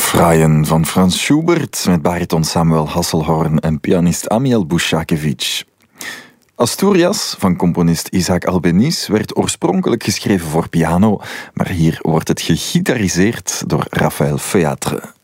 Fraaien van Franz Schubert met bariton Samuel Hasselhorn en pianist Amiel Bushakevich. Asturias van componist Isaac Albeniz werd oorspronkelijk geschreven voor piano, maar hier wordt het gegitariseerd door Raphaël Featre.